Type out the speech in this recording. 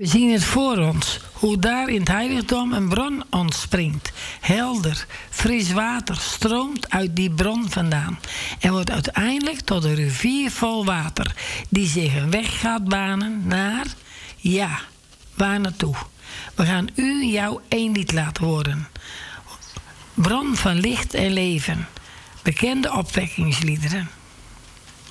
We zien het voor ons, hoe daar in het heiligdom een bron ontspringt. Helder, fris water stroomt uit die bron vandaan. En wordt uiteindelijk tot een rivier vol water, die zich een weg gaat banen naar, ja, waar naartoe? We gaan u jouw eenlied laten worden. Bron van licht en leven. Bekende opwekkingsliederen.